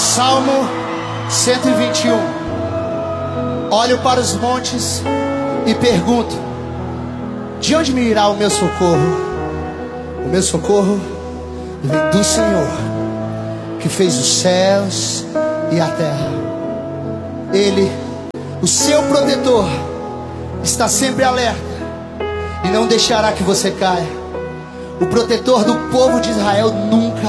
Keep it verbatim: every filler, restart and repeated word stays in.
Salmo cento e vinte e um. Olho para os montes e pergunto: de onde me irá o meu socorro? O meu socorro vem do Senhor, que fez os céus e a terra. Ele, o seu protetor, está sempre alerta e não deixará que você caia. O protetor do povo de Israel nunca